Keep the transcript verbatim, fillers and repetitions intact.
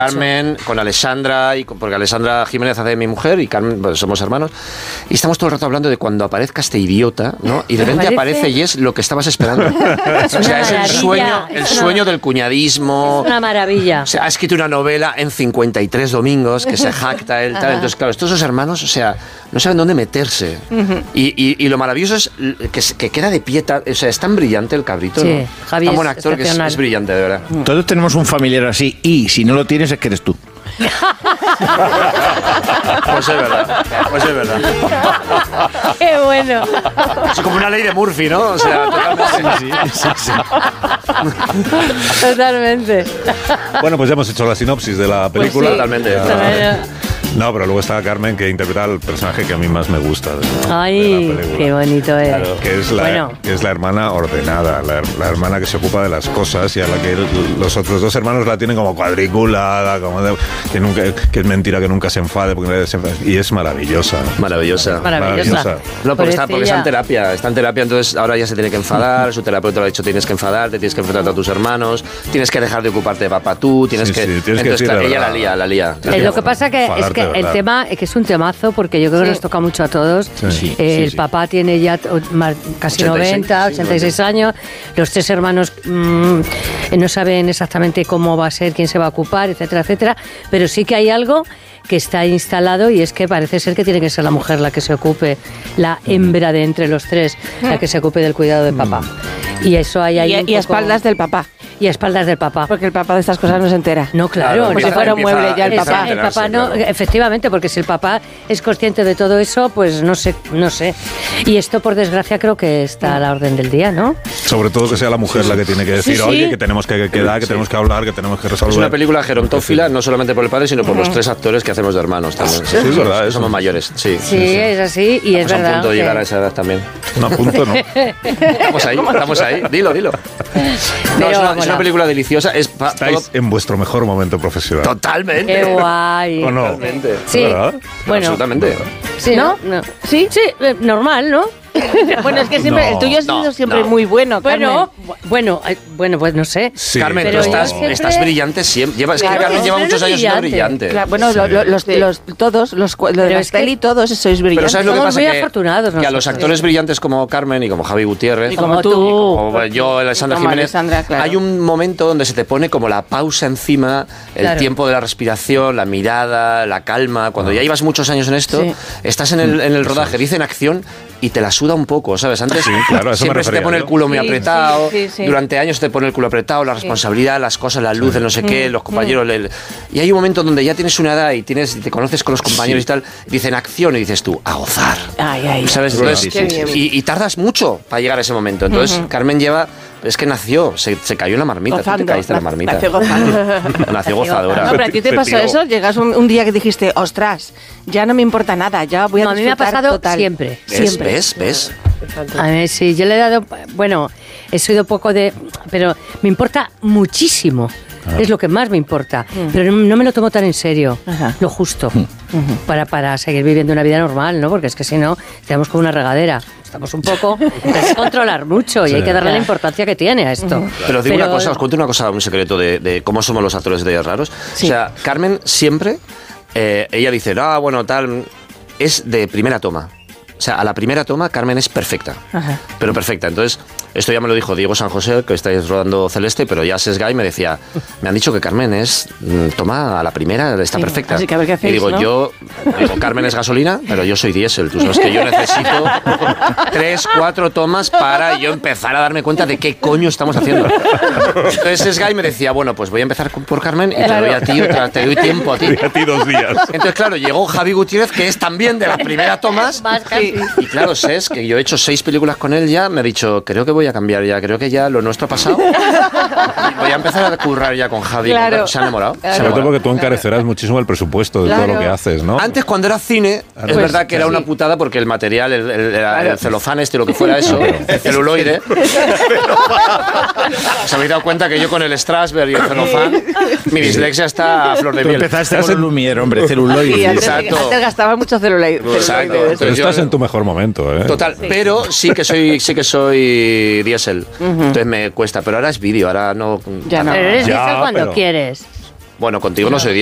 Carmen, con Alessandra, y con, porque Alessandra Jiménez hace de mi mujer y Carmen, bueno, somos hermanos, y estamos todo el rato hablando de cuando aparezca este idiota, ¿no? Y de repente aparece y es lo que estabas esperando. Es o sea, es maravilla. el sueño, el Es sueño una, del cuñadismo. Es una maravilla. O sea, ha escrito una novela en cincuenta y tres domingos que se jacta él, tal. Entonces, claro, estos dos hermanos, o sea, no saben dónde meterse. Uh-huh. y, y, y lo maravilloso es que, que queda de pie, o sea, es tan brillante el cabrito, sí, ¿no? Javi tan buen actor que es, es brillante, de verdad. Todos tenemos un familiar así y si no lo tienes es que eres tú. Pues es verdad, pues es verdad. Qué bueno. Es como una ley de Murphy, ¿no? O sea, totalmente. Sí, sí, sí. Totalmente. Bueno, pues ya hemos hecho la sinopsis de la película. Pues sí, totalmente. No, pero luego está Carmen, que interpreta al personaje que a mí más me gusta de, Ay, de la película. qué bonito es. Claro, que es la, bueno. que es la hermana ordenada, la, la hermana que se ocupa de las cosas y a la que el, los otros dos hermanos la tienen como cuadriculada, como de, que, nunca, que es mentira que nunca se enfade, porque se enfade, y es maravillosa. Maravillosa. Maravillosa. maravillosa. No, porque está, porque está en terapia, está en terapia, entonces ahora ya se tiene que enfadar, su terapeuta le ha dicho tienes que enfadarte, tienes que enfrentarte a tus hermanos, tienes que dejar de ocuparte de papá tú, tienes Sí, que... sí, tienes que entonces, decir claro, la ella verdad. la lía, la lía. Eh, lo que pasa que es Enfadarte, que el ¿verdad? tema es que es un temazo porque yo creo que Sí. nos toca mucho a todos. Sí, sí, Eh, sí, el sí. papá tiene ya o- más- casi ochenta y seis, noventa, sí, ochenta y seis años. Los tres hermanos mm, eh, no saben exactamente cómo va a ser, quién se va a ocupar, etcétera, etcétera. Pero sí que hay algo que está instalado y es que parece ser que tiene que ser la mujer la que se ocupe, la hembra de entre los tres, la que se ocupe del cuidado de papá. Y eso hay ahí Y, un y a poco- espaldas del papá, y a espaldas del papá. porque el papá de estas cosas no se entera. No, claro. Claro, no. Como si empieza- fuera un empieza- mueble ya el empieza papá. a El papá enterarse, no, claro. efectivamente, porque si el papá es consciente de todo eso, pues no sé, no sé. Y esto, por desgracia, creo que está a la orden del día, ¿no? Sobre todo que sea la mujer la que tiene que decir, Sí, sí. oye, que tenemos que quedar, que Sí. tenemos que hablar, que tenemos que resolver. Es una película gerontófila, no solamente por el padre, sino por los tres actores que hacemos de hermanos también. Sí, es verdad, eso. Somos mayores, sí. Sí, es así y es Estamos a verdad. punto de que- llegar a esa edad también. No, a punto no. Estamos ahí, estamos ahí. Dilo, dilo. No, Pero, es, una, es bueno. una película deliciosa. Es pa- todo- Estáis en vuestro mejor momento profesional. totalmente. Qué guay. ¿O no? Totalmente. Sí, ¿Verdad? bueno, Absolutamente. sí, ¿no? ¿No? Sí, sí, eh, normal, ¿no? Bueno, es que siempre, No, el tuyo ha sido no, siempre no. muy bueno, Bueno, Carmen. bu- bueno, eh, bueno, pues no sé. Sí, Carmen, pero tú estás, yo siempre- estás brillante siempre. Lleva, es que Claro, Carmen lleva siempre muchos años siendo brillante. brillante. Claro, bueno, lo- lo- los, los- todos, los, cu- lo de Pero la es que- peli, todos sois Pero brillantes. ¿sabes lo que Somos pasa? muy Que, afortunados que a los nosotros. actores brillantes como Carmen y como Javi Gutiérrez, Y como como tú. tú. o yo, Alessandra Como Jiménez, Alessandra, claro. hay un momento donde se te pone como la pausa encima, el Claro. tiempo de la respiración, la mirada, la calma. Cuando ya llevas muchos años en esto, Sí. estás en el, en el rodaje, dicen acción y te la suda un poco, ¿sabes? Antes Sí, claro, a eso me siempre se te refería pone yo. el culo muy Sí, apretado, sí, sí, sí. durante años te pone el culo apretado, la responsabilidad, las cosas, la luz, el no sé qué, los compañeros. el- y hay un momento donde ya tienes una edad y tienes, te conoces con los compañeros y tal, dicen acción y dices tú, a gozar. Ay, ay, ¿Sabes? Sí, Entonces, sí, sí, sí. Y, y tardas mucho para llegar a ese momento. Entonces, Carmen lleva. Es que nació, se, se cayó en la marmita. Tú te Gozando. caíste en la marmita. Nació gozando. Nació gozadora. No, pero a ti te Se pasó tiró. eso, llegas un, un día que dijiste, ostras, ya no me importa nada, ya voy a No, a mí me ha disfrutar pasado total. siempre. ¿Ves? Siempre. ¿Ves? ¿Ves? A ver, sí, yo le he dado, bueno, he sido poco de, pero me importa muchísimo. Es lo que más me importa. Pero no, no me lo tomo tan en serio. Ajá. Lo justo. para, para seguir viviendo una vida normal, ¿no? Porque es que si no, estamos como una regadera. Estamos un poco... Hay que controlar mucho y hay que darle la importancia que tiene a esto. Pero os digo una cosa, os cuento una cosa, un secreto de, de cómo somos los actores de raros. Sí. O sea, Carmen siempre, eh, ella dice, ah, bueno, tal, es de primera toma. O sea, a la primera toma Carmen es perfecta, Ajá. pero perfecta. Entonces, esto ya me lo dijo Diego San José, que estáis rodando Celeste, pero ya Sesgay me decía, me han dicho que Carmen es, mm, toma, a la primera está Sí, perfecta. así que a ver qué hacéis, y digo, ¿no? yo, digo, Carmen es gasolina, pero yo soy diésel. Tú sabes que yo necesito tres, cuatro tomas para yo empezar a darme cuenta de qué coño estamos haciendo. Entonces Sesgay me decía, bueno, pues voy a empezar con- por Carmen y te doy a ti, otra- te doy tiempo a ti. Y a ti dos días. Entonces, claro, llegó Javi Gutiérrez, que es también de las primeras tomas. Más casi. Y claro, Ses, que yo he hecho seis películas con él ya, me ha dicho, creo que voy a cambiar ya, creo que ya lo nuestro ha pasado. Y voy a empezar a currar ya con Javi. Claro. Se ha enamorado. Se ha Sobre todo enamorado. porque tú encarecerás muchísimo el presupuesto de todo Claro. lo que haces, ¿no? Antes, cuando era cine, es Pues, verdad que era sí. una putada porque el material, el, el- era Claro. el celofán este, lo que fuera eso, el celuloide. ¿Os habéis dado cuenta que yo con el Strasberg y el celofán, mi dislexia está a flor de Tú miel? empezaste con el Lumière, hombre, celuloide. Sí, antes, Exacto. antes gastaba mucho celuloide. Exacto. celuloide de eso. Pero Entonces estás yo- en tu mejor momento, ¿eh? Total, pero sí que soy sí que soy diésel. Entonces me cuesta, pero ahora es vídeo, ahora no. Ya no. Pero eres Ya, diésel cuando pero- quieres. Bueno, contigo no soy